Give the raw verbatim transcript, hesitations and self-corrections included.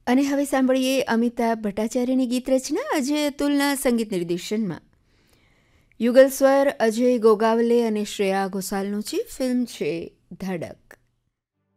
અને હવે સાંભળીએ અમિતાભ ભટ્ટાચાર્યની ગીત રચના અજય અતુલના સંગીત નિર્દેશનમાં. યુગલ સ્વર અજય ગોગાવલે અને શ્રેયા ઘોષાલનું છે. ફિલ્મ છે ધડક.